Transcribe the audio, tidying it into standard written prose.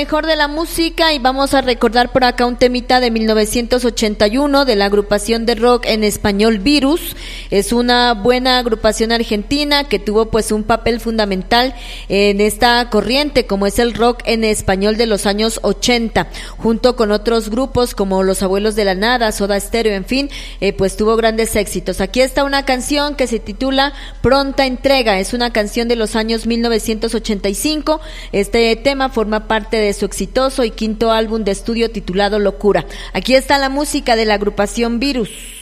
Mejor de la música y vamos a recordar por acá un temita de 1981 de la agrupación de rock en español Virus. Es una buena agrupación argentina que tuvo pues un papel fundamental en esta corriente como es el rock en español de los años 80, junto con otros grupos como Los Abuelos de la Nada, Soda Stereo, en fin, pues tuvo grandes éxitos. Aquí está una canción que se titula Pronta Entrega, es una canción de los años 1985. Este tema forma parte de su exitoso y quinto álbum de estudio titulado Locura. Aquí está la música de la agrupación Virus.